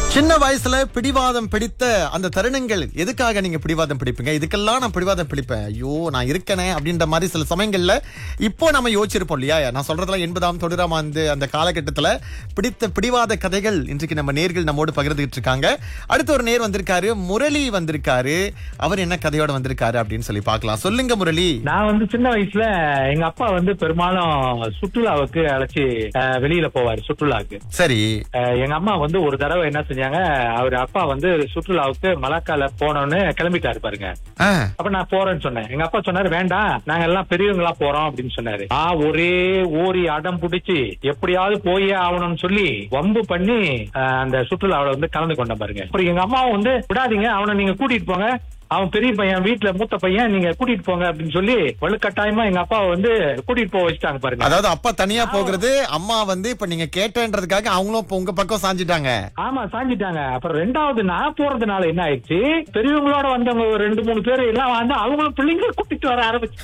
சின்ன வயசுல பிடிவாதம் பிடித்த அந்த தருணங்கள் எதுக்காக நீங்க பிடிவாதம் பிடிப்பீங்க? இதுக்கெல்லாம் நான் பிடிவாதம் பிடிப்பேன், ஐயோ நான் இருக்கனே அப்படின்ற மாதிரி சில சமயங்கள்ல இப்போ நம்ம யோசிச்சிருப்போம் இல்லையா? நான் சொல்றதெல்லாம் 80ஆம் 90ஆம் ஆண்டு அந்த காலகட்டத்துல பிடித்த பிடிவாத கதைகள் இன்றைக்கு நம்ம நேர்கள் நம்மோடு பகிர்ந்துகிட்டு இருக்காங்க. அடுத்து ஒரு நேர் வந்திருக்காரு, முரளி வந்திருக்காரு. அவர் என்ன கதையோட வந்திருக்காரு அப்படின்னு சொல்லி பார்க்கலாம். சொல்லுங்க முரளி. நான் சின்ன வயசுல எங்க அப்பா பெரும்பாலும் சுற்றுலாவுக்கு அழைச்சி வெளியில போவாரு சுற்றுலாவுக்கு. சரி. எங்க அம்மா ஒரு தடவை என்ன செஞ்சாங்க, அவர் அப்பா சுற்றுலாவுக்கு மலாக்கால போனோன்னு கிளம்பிட்டாரு பாருங்க. அப்ப நான் போறேன்னு சொன்னேன். எங்க அப்பா சொன்னாரு வேண்டாம், நாங்க எல்லாம் பெரியவங்களா போறோம் அப்படின்னு சொன்னாரு. ஒரே ஓரி அடம் பிடிச்சி எப்படியாவது போயே ஆகணும்னு சொல்லி வம்பு பண்ணி அந்த சுற்றுலாவில கலந்து கொண்ட பாருங்க. அப்புறம் எங்க அம்மாவும் விடாதீங்க, அவனை நீங்க கூட்டிட்டு போங்க, அவன் பெரிய பையன், வீட்டுல மூத்த பையன், நீங்க கூட்டிட்டு போங்க அப்படின்னு சொல்லி வலுக்கட்டாயமா எங்க அப்பாவை கூட்டிட்டு போக வச்சுட்டாங்க பாருங்க. அதாவது அப்பா தனியா போகிறது, அம்மா இப்ப நீங்க கேட்டன்றதுக்காக அவங்களும் உங்க பக்கம் சாஞ்சிட்டாங்க. ஆமா சாஞ்சிட்டாங்க. அப்புறம் ரெண்டாவது நான் போறதுனால என்ன ஆயிடுச்சு, பெரியவங்களோட வந்தவங்க 2-3 பேர் எல்லாம் அவங்களும் பிள்ளைங்க கூட்டிட்டு வர ஆரம்பிச்சு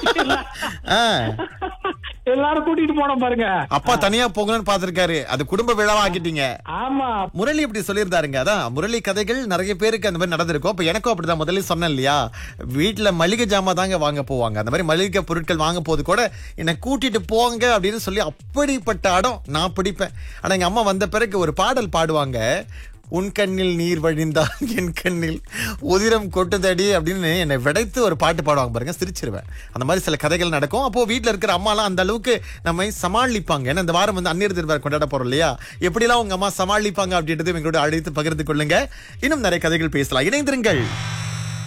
எல்லாரும் கூட்டிட்டு போனோம் பாருங்க. அப்பா தனியா போகணும்னு பாத்துருக்காரு, அது குடும்ப விழாவா ஆக்கிட்டீங்க. ஆமா, முரளி இப்படி சொல்லியிருந்தாருங்க. அதான் முரளி கதைகள் நிறைய பேருக்கு அந்த மாதிரி நடந்திருக்கும். இப்ப எனக்கும் அப்படிதான். முதல்ல சொன்னேன் இல்லையா, வீட்டுல மளிகை ஜாமா தாங்க வாங்க போவாங்க. அந்த மாதிரி மளிகை பொருட்கள் வாங்க போது கூட என்ன கூட்டிட்டு போங்க அப்படின்னு சொல்லி அப்படிப்பட்ட அடம் நான் பிடிப்பேன். ஆனா எங்க அம்மா வந்த பிறகு ஒரு பாடல் பாடுவாங்க, உன் கண்ணில் நீர் வழிந்தால் என் கண்ணில் உதிரம் கொட்டுதடி அப்படின்னு என்னை விடைத்து ஒரு பாட்டு பாடுவாங்க பாருங்க, சிரிச்சிருவேன். அந்த மாதிரி சில கதைகள் நடக்கும். அப்போ வீட்டுல இருக்கிற அம்மாலாம் அந்த அளவுக்கு நம்ம சமாளிப்பாங்க. ஏன்னா இந்த வாரம் அந்நியர் திருவிழா கொண்டாட போறோம் இல்லையா, எப்படிலாம் உங்க அம்மா சமாளிப்பாங்க அப்படின்றது எங்களோட அழைத்து பகிர்ந்து கொள்ளுங்க. இன்னும் நிறைய கதைகள் பேசலாம், இணைந்திருங்கள்.